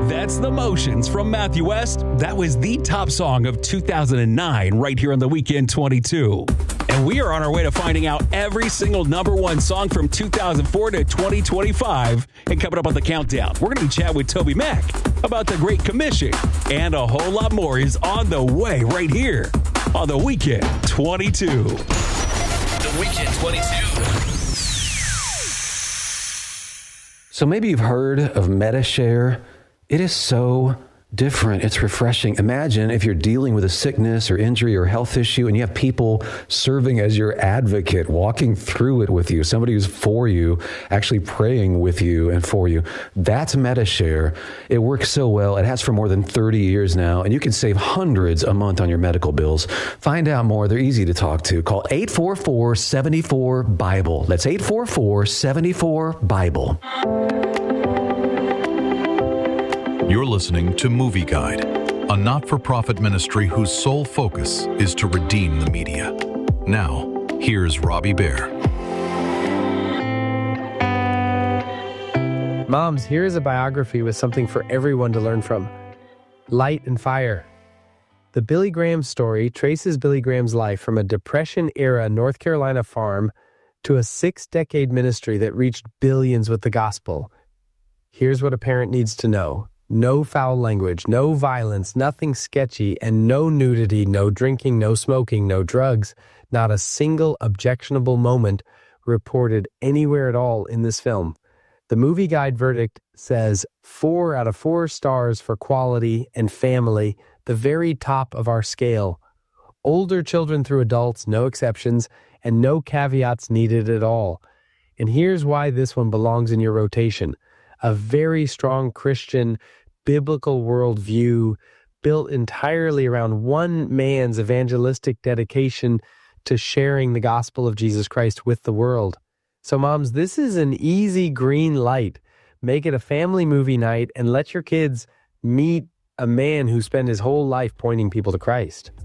That's The Motions from Matthew West. That was the top song of 2009 right here on the Weekend 22. And we are on our way to finding out every single number one song from 2004 to 2025. And coming up on the countdown, we're going to be chatting with Toby Mac about the Great Commission. And a whole lot more is on the way right here on the Weekend 22. The Weekend 22. So maybe you've heard of MediShare. It is so different. It's refreshing. Imagine if you're dealing with a sickness or injury or health issue and you have people serving as your advocate, walking through it with you, somebody who's for you, actually praying with you and for you. That's MediShare. It works so well. It has for more than 30 years now, and you can save hundreds a month on your medical bills. Find out more. They're easy to talk to. Call 844-74-BIBLE. That's 844-74-BIBLE. You're listening to Movie Guide, a not-for-profit ministry whose sole focus is to redeem the media. Now, here's Robbie Bear. Moms, here is a biography with something for everyone to learn from. Light and Fire. The Billy Graham story traces Billy Graham's life from a Depression-era North Carolina farm to a 6-decade ministry that reached billions with the gospel. Here's what a parent needs to know. No foul language, no violence, nothing sketchy, and no nudity, no drinking, no smoking, no drugs. Not a single objectionable moment reported anywhere at all in this film. The Movie Guide verdict says 4 out of 4 stars for quality and family, the very top of our scale. Older children through adults, no exceptions, and no caveats needed at all. And here's why this one belongs in your rotation. A very strong Christian, biblical worldview built entirely around one man's evangelistic dedication to sharing the gospel of Jesus Christ with the world. So moms, this is an easy green light. Make it a family movie night and let your kids meet a man who spent his whole life pointing people to Christ.